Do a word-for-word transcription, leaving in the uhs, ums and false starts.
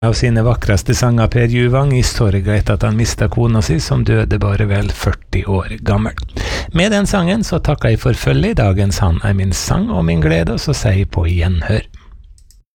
Av sine vakreste sanger Per Juvang i sorga etter at han mistet kona si, som døde bare vel førti år gammel. Med den sangen så takker jeg for følge i dagens Han er min sang og min glede, og så sier jeg på gjenhør.